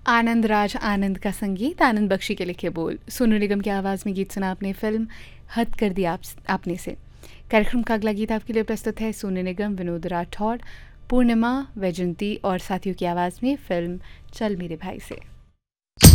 आनंद राज आनंद का संगीत, आनंद बख्शी के लिखे बोल, सोनू निगम की आवाज़ में गीत सुना आपने फिल्म हद कर दी आपने से। कार्यक्रम का अगला गीत आपके लिए प्रस्तुत है सोनू निगम, विनोद राठौड़, पूर्णिमा, वैजंती और साथियों की आवाज़ में फिल्म चल मेरे भाई से।